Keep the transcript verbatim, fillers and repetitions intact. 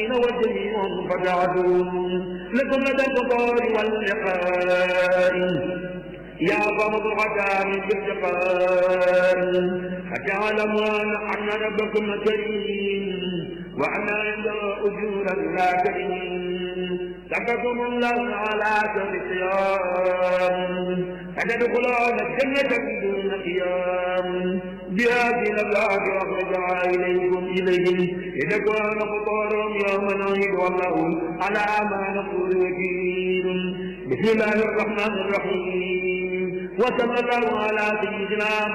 وجميع فجعلون لكم لدى الفطار واللقاء يا فوض العدام بالتقاء فتعلموا أن ربكم كريم وأن عنده أجورا لا كريم سقكم الله على سر الصيام فتدخلون الجنة بدون قيام بهذه الأبواب وأخرجها إليكم إليهم لتكون فطورهم يوم نعيد والله على ما نقول وكيل بسم الله الرحمن الرحيم وصلى الله على سيدنا